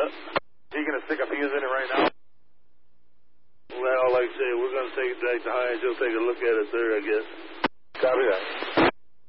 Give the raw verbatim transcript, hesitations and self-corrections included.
that. You going to stick a fuse in it right now? Well, like I say, we're going to take it back to high and she'll take a look at it there, I guess. Copy that.